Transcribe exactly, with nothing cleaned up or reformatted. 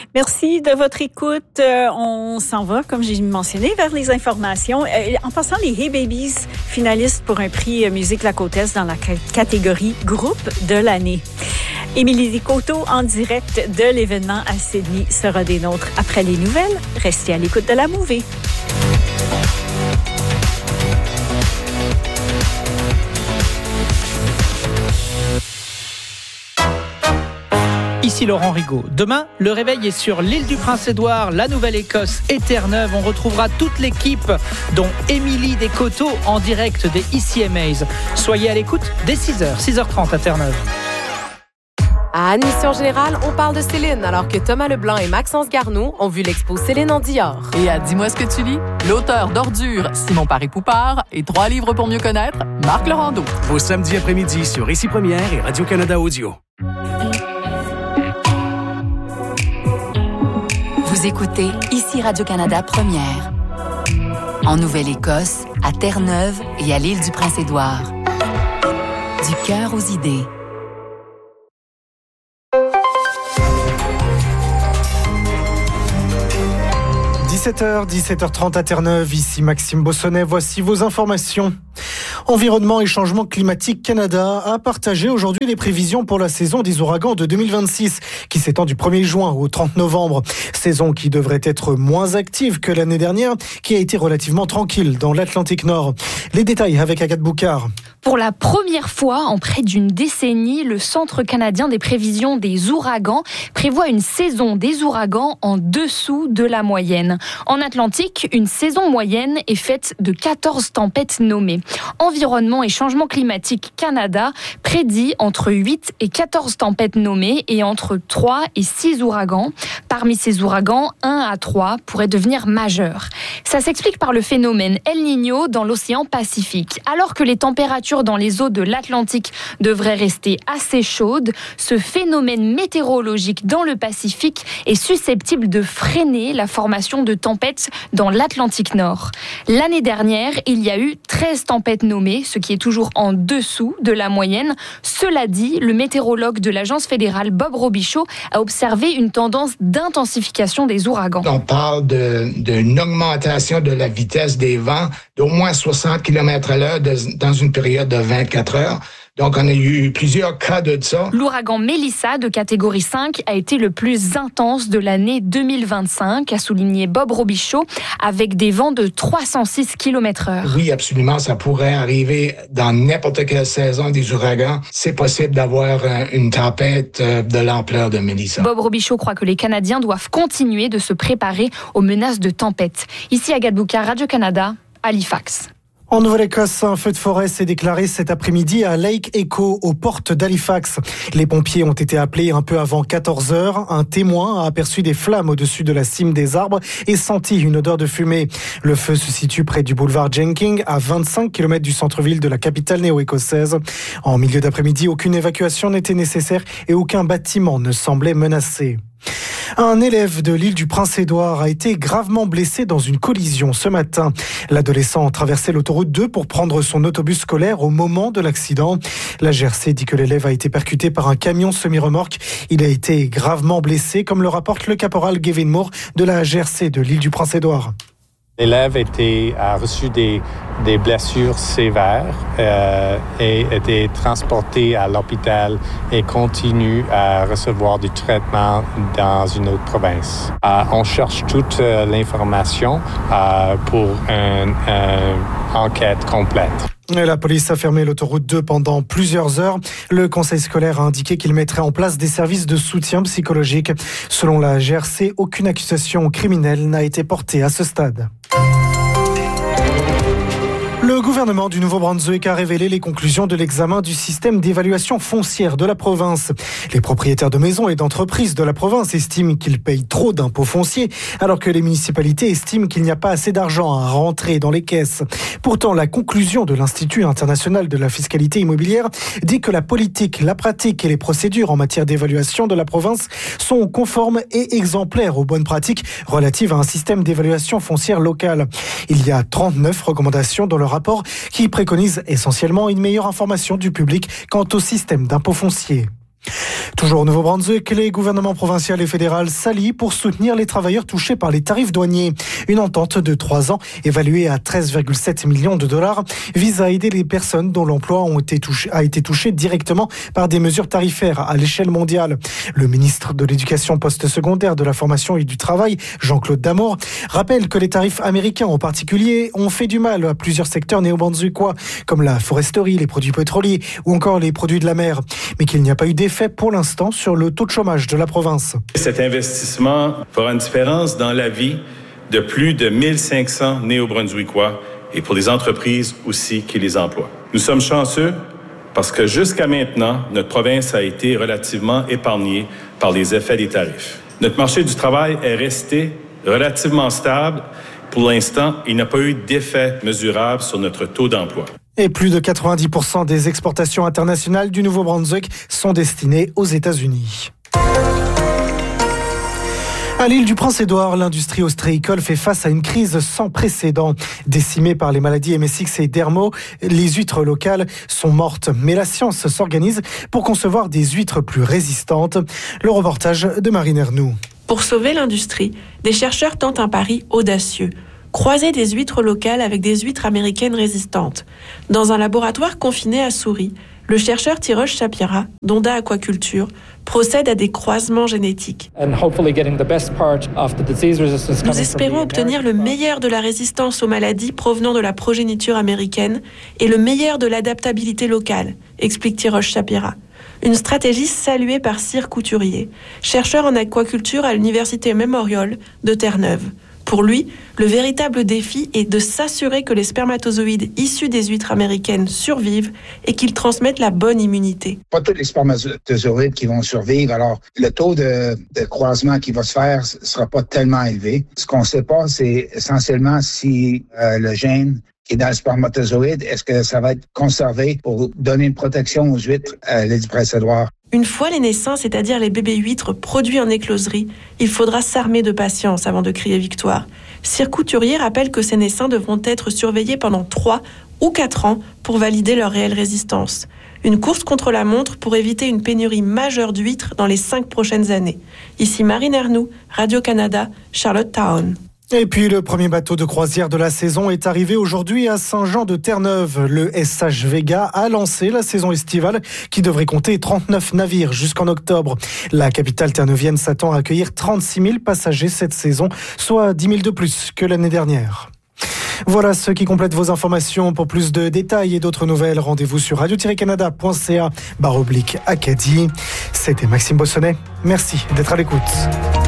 Merci de votre écoute. Euh, on s'en va, comme j'ai mentionné, vers les informations. Euh, en passant, les Hey Babies, finalistes pour un prix Musique La Côte-Est dans la c- catégorie Groupe de l'année. Émilie Coteau, en direct de l'événement à Sydney, sera des nôtres après les nouvelles. Restez à l'écoute de la Mouvée. Ici Laurent Rigaud. Demain, le réveil est sur l'île du Prince-Édouard, la Nouvelle-Écosse et Terre-Neuve. On retrouvera toute l'équipe, dont Émilie Descoteaux en direct des E C M As. Soyez à l'écoute dès six heures, six heures trente à Terre-Neuve. À Admission Générale, on parle de Céline, alors que Thomas Leblanc et Maxence Garneau ont vu l'expo Céline en Dior. Et à Dis-moi ce que tu lis, l'auteur d'Ordures, Simon Paré-Poupard, et trois livres pour mieux connaître, Marc Laurando. Vos samedis après-midi sur Ici Première et Radio-Canada Audio. Vous écoutez Ici Radio-Canada Première. En Nouvelle-Écosse, à Terre-Neuve et à l'île du Prince-Édouard. Du cœur aux idées. dix-sept heures, dix-sept heures trente à Terre-Neuve, ici Maxime Bossonnet, voici vos informations. Environnement et Changement Climatique Canada a partagé aujourd'hui les prévisions pour la saison des ouragans de deux mille vingt-six, qui s'étend du premier juin au trente novembre. Saison qui devrait être moins active que l'année dernière, qui a été relativement tranquille dans l'Atlantique Nord. Les détails avec Agathe Boucard. Pour la première fois en près d'une décennie, le Centre canadien des prévisions des ouragans prévoit une saison des ouragans en dessous de la moyenne. En Atlantique, une saison moyenne est faite de quatorze tempêtes nommées. Environnement et Changement Climatique Canada prédit entre huit et quatorze tempêtes nommées et entre trois et six ouragans. Parmi ces ouragans, un à trois pourraient devenir majeurs. Ça s'explique par le phénomène El Niño dans l'océan Pacifique. Alors que les températures dans les eaux de l'Atlantique devraient rester assez chaudes, ce phénomène météorologique dans le Pacifique est susceptible de freiner la formation de tempêtes dans l'Atlantique Nord. L'année dernière, il y a eu treize tempêtes nommées, ce qui est toujours en dessous de la moyenne. Cela dit, le météorologue de l'Agence fédérale Bob Robichaud a observé une tendance d'intensification des ouragans. On parle de, d'une augmentation de la vitesse des vents d'au moins soixante kilomètres à l'heure de, dans une période de vingt-quatre heures. Donc, on a eu plusieurs cas de ça. L'ouragan Mélissa, de catégorie cinq, a été le plus intense de l'année deux mille vingt-cinq, a souligné Bob Robichaud, avec des vents de trois cent six kilomètres heure. Oui, absolument, ça pourrait arriver dans n'importe quelle saison des ouragans. C'est possible d'avoir une tempête de l'ampleur de Mélissa. Bob Robichaud croit que les Canadiens doivent continuer de se préparer aux menaces de tempête. Ici, Agathe Boucard, Radio-Canada, Halifax. En Nouvelle-Écosse, un feu de forêt s'est déclaré cet après-midi à Lake Echo, aux portes d'Halifax. Les pompiers ont été appelés un peu avant quatorze heures. Un témoin a aperçu des flammes au-dessus de la cime des arbres et senti une odeur de fumée. Le feu se situe près du boulevard Jenkins, à vingt-cinq kilomètres du centre-ville de la capitale néo-écossaise. En milieu d'après-midi, aucune évacuation n'était nécessaire et aucun bâtiment ne semblait menacé. Un élève de l'île du Prince-Édouard a été gravement blessé dans une collision ce matin. L'adolescent traversait l'autoroute deux pour prendre son autobus scolaire au moment de l'accident. La G R C dit que l'élève a été percuté par un camion semi-remorque. Il a été gravement blessé, comme le rapporte le caporal Gavin Moore de la G R C de l'île du Prince-Édouard. L'élève était, a reçu des, des blessures sévères euh, et était transporté à l'hôpital et continue à recevoir du traitement dans une autre province. Euh, on cherche toute euh, l'information euh, pour une un enquête complète. La police a fermé l'autoroute deux pendant plusieurs heures. Le conseil scolaire a indiqué qu'il mettrait en place des services de soutien psychologique. Selon la G R C, aucune accusation criminelle n'a été portée à ce stade. Le gouvernement du Nouveau-Brunswick a révélé les conclusions de l'examen du système d'évaluation foncière de la province. Les propriétaires de maisons et d'entreprises de la province estiment qu'ils payent trop d'impôts fonciers, alors que les municipalités estiment qu'il n'y a pas assez d'argent à rentrer dans les caisses. Pourtant, la conclusion de l'Institut international de la fiscalité immobilière dit que la politique, la pratique et les procédures en matière d'évaluation de la province sont conformes et exemplaires aux bonnes pratiques relatives à un système d'évaluation foncière local. Il y a trente-neuf recommandations dans le rapport qui préconise essentiellement une meilleure information du public quant au système d'impôt foncier. Toujours au Nouveau-Brunswick, les gouvernements provincial et fédéral s'allient pour soutenir les travailleurs touchés par les tarifs douaniers. Une entente de trois ans, évaluée à treize virgule sept millions de dollars, vise à aider les personnes dont l'emploi ont été touché, a été touché directement par des mesures tarifaires à l'échelle mondiale. Le ministre de l'Éducation postsecondaire, de la formation et du travail, Jean-Claude Damour, rappelle que les tarifs américains en particulier ont fait du mal à plusieurs secteurs néo-brunswickois, comme la foresterie, les produits pétroliers ou encore les produits de la mer, mais qu'il n'y a pas eu d'effet pour l'instant sur le taux de chômage de la province. Cet investissement fera une différence dans la vie de plus de mille cinq cents néo-brunswickois et pour les entreprises aussi qui les emploient. Nous sommes chanceux parce que jusqu'à maintenant, notre province a été relativement épargnée par les effets des tarifs. Notre marché du travail est resté relativement stable. Pour l'instant, il n'a pas eu d'effet mesurable sur notre taux d'emploi. Et plus de quatre-vingt-dix pour cent des exportations internationales du Nouveau-Brunswick sont destinées aux États-Unis. À l'île du Prince-Édouard, l'industrie ostréicole fait face à une crise sans précédent. Décimée par les maladies M S X et Dermo, les huîtres locales sont mortes. Mais la science s'organise pour concevoir des huîtres plus résistantes. Le reportage de Marine Ernoux. Pour sauver l'industrie, des chercheurs tentent un pari audacieux. Croiser des huîtres locales avec des huîtres américaines résistantes. Dans un laboratoire confiné à souris, le chercheur Tirosh Shapira, d'Onda Aquaculture, procède à des croisements génétiques. Nous espérons obtenir le meilleur de la résistance aux maladies provenant de la progéniture américaine et le meilleur de l'adaptabilité locale, explique Tirosh Shapira. Une stratégie saluée par Cyr Couturier, chercheur en aquaculture à l'Université Memorial de Terre-Neuve. Pour lui, le véritable défi est de s'assurer que les spermatozoïdes issus des huîtres américaines survivent et qu'ils transmettent la bonne immunité. Pas tous les spermatozoïdes qui vont survivre, alors le taux de, de croisement qui va se faire ne sera pas tellement élevé. Ce qu'on ne sait pas, c'est essentiellement si euh, le gène qui est dans le spermatozoïde, est-ce que ça va être conservé pour donner une protection aux huîtres à l'île du Prince-Édouard? Une fois les naissants, c'est-à-dire les bébés huîtres produits en écloserie, il faudra s'armer de patience avant de crier victoire. Cyr Couturier rappelle que ces naissants devront être surveillés pendant trois ou quatre ans pour valider leur réelle résistance. Une course contre la montre pour éviter une pénurie majeure d'huîtres dans les cinq prochaines années. Ici Marine Ernoux, Radio-Canada, Charlottetown. Et puis le premier bateau de croisière de la saison est arrivé aujourd'hui à Saint-Jean-de-Terre-Neuve. Le S H Vega a lancé la saison estivale qui devrait compter trente-neuf navires jusqu'en octobre. La capitale terneuvienne s'attend à accueillir trente-six mille passagers cette saison, soit dix mille de plus que l'année dernière. Voilà ce qui complète vos informations. Pour plus de détails et d'autres nouvelles, rendez-vous sur radio tiret canada point c a barre oblique Acadie. C'était Maxime Bossonnet. Merci d'être à l'écoute.